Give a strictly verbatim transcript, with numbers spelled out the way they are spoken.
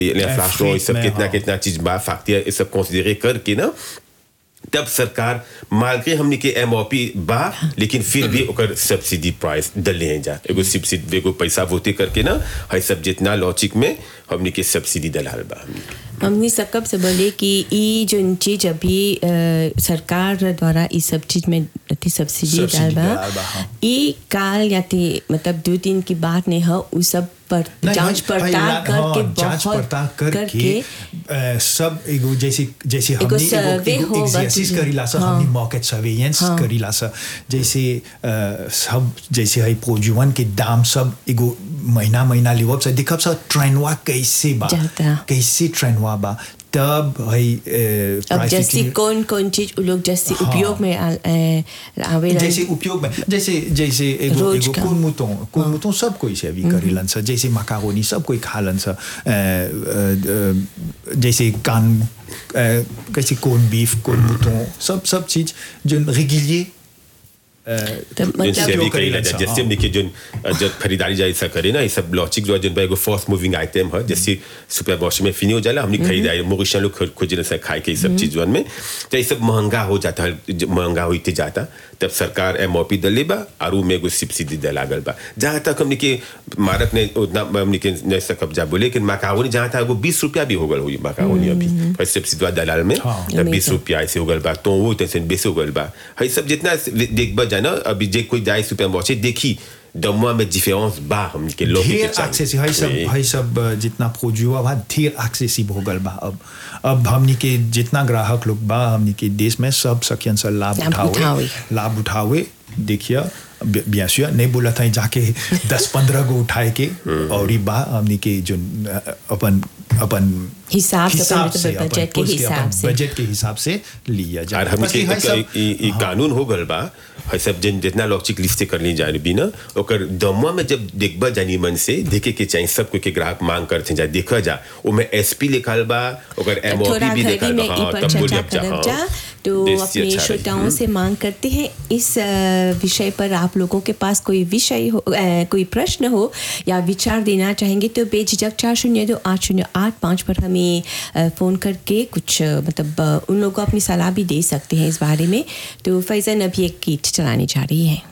l'inflation ये सब में, कितना हाँ। कितना चीज बा फैक्टर ये सब कंसीडर करके ना तब सरकार मालके हमने के एमओपी बा लेकिन फिर भी ओकर सब्सिडी प्राइस दले हैं जा एगो सब्सिडी एगो पैसा वोटे करके ना है सब जितना लॉजिक में हमने के सब्सिडी दलाल बा हमने सकब से बोले कि ई जो चीज अभी अ, सरकार द्वारा इस सब चीज में अति सब्सिडी सब्सिडी डाल बा डाल बा, हाँ। ई काल या ते मतलब दो दिन की बात नहीं है उस सब पर नहीं, जांच भाई, भाई, पड़ताल ला- करके हाँ, जांच बहुत पड़ताल करके अ, सब एगो जैसे जैसे एगो हमने survey एगो होगा एक्सरसाइज तुझे। करीला सा हाँ। हमने मार्केट सर्वेलेंस हाँ। करीला सा जैसे अ, सब जैसे है प्रोजुअन के दाम सब एगो महीना महीना लिवब से दिखब सा ट्रेंडवा कैसे बा जाता। कैसे ट्रेंडवा बा तब है अब जैसे कौन कौन चीज उ लोग जैसे हाँ। उपयोग में आ- अ, आवेला जैसे उपयोग में जैसे जैसे एगो रोज एगो का। कुन मुतों कुन मुतों सब कोई से भी करेलन सा जैसे मकारोनी सब कोई खालन सा अ, अ, अ, जैसे कान अ, कैसे कोन बीफ कोन मुतों सब सब चीज जो रेगुलिer तो जिन मतलब सेवी उपयोग करेला करेला सा, जैसे हाँ। हमने के जो जो खरीदारी जाए ऐसा करे ना ये सब लॉजिक जो जिन पे फर्स्ट मूविंग आइटम है जैसे सुपर मार्केट में फिनी हो जाला हमने खरीदारी मोरिशन लोग खोजने से खाए के ये सब चीजों में तो ये सब महंगा हो जाता है ज- महंगा होते जाता तब सरकार एमओपी दले बा और में एगो सब्सिडी दला गल बा जहाँ तक हमने के मारक ने उतना हमने के नहीं सकब जा बोले लेकिन मकारोनी जहाँ था वो बीस रुपया भी हो गल हुई मकारोनी अभी और सब्सिडी दलाल में हाँ। तब बीस रुपया ऐसे हो गल बा तो वो तैसे बेस हो गल बा है सब जितना देख बा जाना अभी जे कोई जाए सुपर मार्केट देखी दमवा में डिफरेंस बा हमने के लोग ढेर एक्सेसिव है सब है सब अ, जितना प्रोजुआ बा ढेर एक्सेसिव हो गल बा अब अब हमनी के जितना ग्राहक लोग बा हमनी के देश में सब सकियन से लाभ लाभ उठावे उठावे। लाभ उठावे देखिए bien sûr नहीं बोला था जाके दस पंद्रह गो उठाए के और ये बा हमनी के जो अ, अपन अपन हिसाब से, हिसाब अपन से बजट अपन के पुलिस हिसाब अपन से। बजट के हिसाब से लिया और जाए हम बस के ये है सब- ई ई कानून हो गल बा है सब जिन जितना लोग चिक लिस्ट कर ली जाए बिना ओकर दमवा में जब देखबा जानी मन से देखे के चाहिए सब कोई के ग्राहक मांग करते जा देखा जा ओ में एसपी लिखल बा ओकर एमओपी थोड़ा भी घड़ी लिखल में बा ई हाँ, पर तब बोल चर्चा जब जा, करब हाँ। जा तो देश से अपने अच्छा रही। श्रोताओं से मांग करते हैं इस अ, विषय पर आप लोगों के पास कोई विषय हो अ, कोई प्रश्न हो या विचार देना चाहेंगे तो बेझिझक चार शून्य दो आठ शून्य आठ पाँच पर हमें अ, फ़ोन करके कुछ अ, मतलब अ, उन लोगों को अपनी सलाह भी दे सकते हैं इस बारे में तो फैज़न अभी एक गीत चलाने जा रही है